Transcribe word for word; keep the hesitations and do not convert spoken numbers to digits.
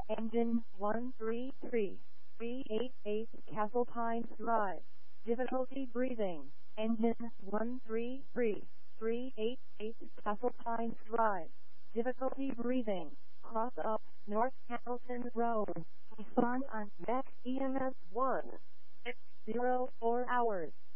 Engine one three three three eight eight Castle Pines Drive. Difficulty breathing. Engine one three three three eight eight Castle Pines Drive. Difficulty breathing. Cross up North Hamilton Road. Respond on Max E M S one six zero four hours.